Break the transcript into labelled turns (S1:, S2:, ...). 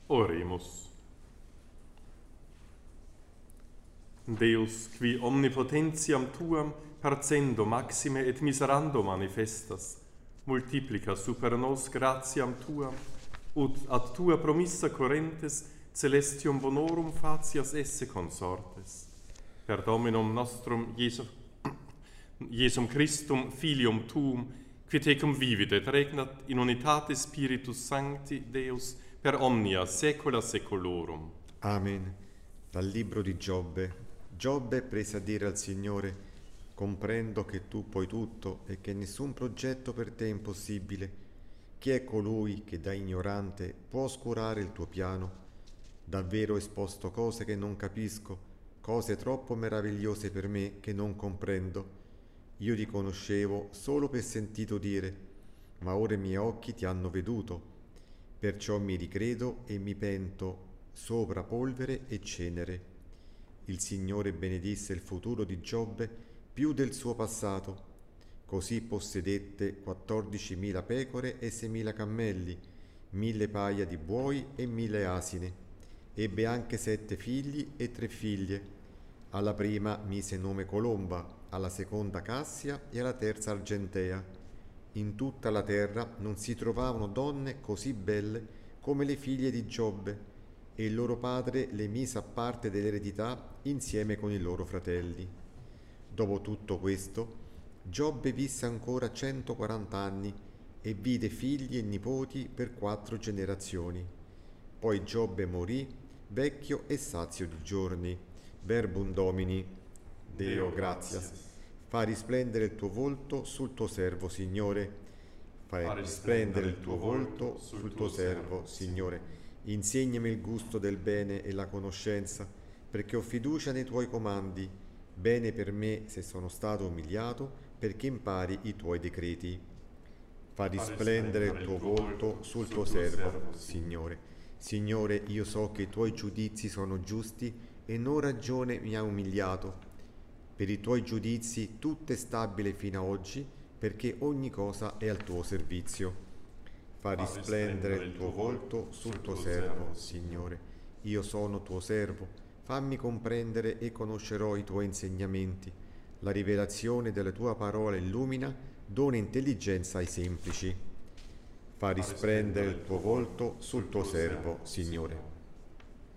S1: Oremus. Deus, qui omnipotentiam tuam parcendo maxime et miserando manifestas, multiplica super nos gratiam tuam, ut ad tua promissa correntes celestium bonorum facias esse consortes. Per Dominum nostrum Iesum Christum, Filium tuum, qui tecum vivit et regnat in unitate Spiritus Sancti Deus per omnia saecula saeculorum.
S2: Amen. Dal libro di Giobbe. Giobbe prese a dire al Signore: comprendo che tu puoi tutto e che nessun progetto per te è impossibile. Chi è colui che da ignorante può oscurare il tuo piano? Davvero ho esposto cose che non capisco, cose troppo meravigliose per me che non comprendo. Io ti conoscevo solo per sentito dire, ma ora i miei occhi ti hanno veduto. Perciò mi ricredo e mi pento sopra polvere e cenere. Il Signore benedisse il futuro di Giobbe più del suo passato. Così possedette 14.000 pecore e 6.000 cammelli, 1.000 paia di buoi e 1.000 asine. Ebbe anche 7 figli e 3 figlie. Alla prima mise nome Colomba, alla seconda Cassia e alla terza Argentea. In tutta la terra non si trovavano donne così belle come le figlie di Giobbe, e il loro padre le mise a parte dell'eredità insieme con i loro fratelli. Dopo tutto questo, Giobbe visse ancora 140 anni e vide figli e nipoti per 4 generazioni. Poi Giobbe morì, vecchio e sazio di giorni. Verbum Domini. Deo gratias. Fa risplendere il tuo volto sul tuo servo, Signore. Fa risplendere il tuo volto sul tuo servo, Signore. Insegnami il gusto del bene e la conoscenza, perché ho fiducia nei tuoi comandi. Bene per me se sono stato umiliato, perché impari i tuoi decreti. Fa risplendere il tuo volto sul tuo servo, Signore. Signore, io so che i tuoi giudizi sono giusti e non ragione mi ha umiliato. Per i tuoi giudizi tutto è stabile fino ad oggi, perché ogni cosa è al tuo servizio. Fa risplendere il tuo volto sul tuo servo, Signore. Io sono tuo servo, fammi comprendere e conoscerò i tuoi insegnamenti. La rivelazione della tua parola illumina, dona intelligenza ai semplici. Fa risplendere il tuo volto sul tuo servo, Signore.